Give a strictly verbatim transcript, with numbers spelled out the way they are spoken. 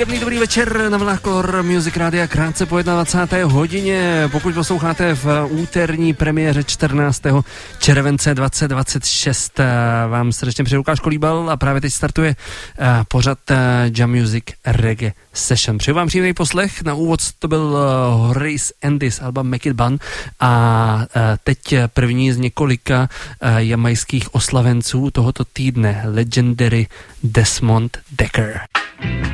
Příjemný dobrý večer na vlnách Color Music Rádia krátce po dvacáté jedné hodině. Pokud posloucháte v úterní premiéře čtrnáctého července dvacet dvacet šest, vám srdečně přeji Lukáš Kolíbal a právě teď startuje pořad Jam Music Reggae Session. Přeju vám příjemný poslech. Na úvod to byl Horace Andy z alba Make It Bun a teď první z několika jamajských oslavenců tohoto týdne, Legendary Desmond Dekker.